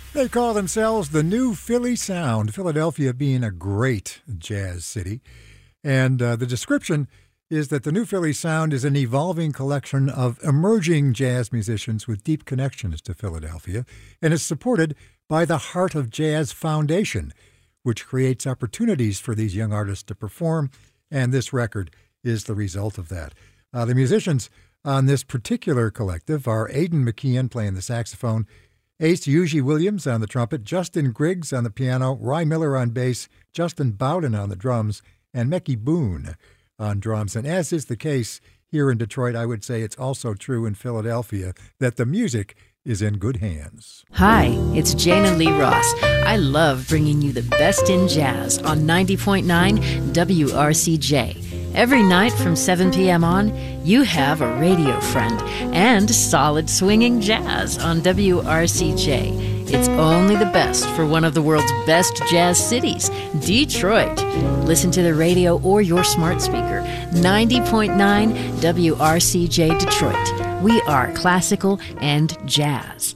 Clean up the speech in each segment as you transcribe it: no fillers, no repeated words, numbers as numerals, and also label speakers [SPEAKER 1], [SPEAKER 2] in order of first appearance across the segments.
[SPEAKER 1] They call themselves the New Philly Sound, Philadelphia being a great jazz city. And the description is that the New Philly Sound is an evolving collection of emerging jazz musicians with deep connections to Philadelphia and is supported by the Heart of Jazz Foundation, which creates opportunities for these young artists to perform, and this record is the result of that. The musicians on this particular collective are Aidan McKeon playing the saxophone, Ace Yuji Williams on the trumpet, Justin Griggs on the piano, Rye Miller on bass, Justin Bowden on the drums, and Mecky Boone on drums. And as is the case here in Detroit, I would say it's also true in Philadelphia that the music is in good hands.
[SPEAKER 2] Hi, it's Jana Lee Ross. I love bringing you the best in jazz on 90.9 WRCJ. Every night from 7 p.m. on, you have a radio friend and solid swinging jazz on WRCJ. It's only the best for one of the world's best jazz cities, Detroit. Listen to the radio or your smart speaker. 90.9 WRCJ Detroit. We are classical and jazz.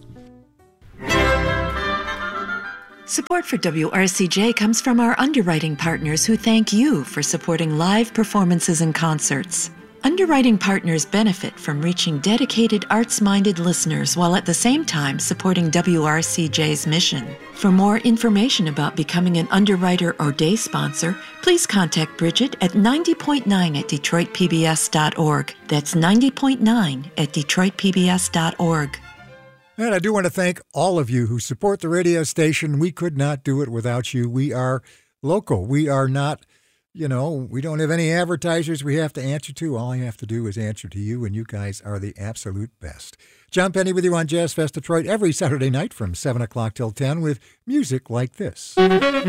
[SPEAKER 3] Support for WRCJ comes from our underwriting partners who thank you for supporting live performances and concerts. Underwriting partners benefit from reaching dedicated arts-minded listeners while at the same time supporting WRCJ's mission. For more information about becoming an underwriter or day sponsor, please contact Bridget at 90.9 at DetroitPBS.org. That's 90.9 at DetroitPBS.org.
[SPEAKER 1] And I do want to thank all of you who support the radio station. We could not do it without you. We are local. We are not, we don't have any advertisers we have to answer to. All I have to do is answer to you, and you guys are the absolute best. John Penny with you on Jazz Fest Detroit every Saturday night from 7 o'clock till 10 with music like this.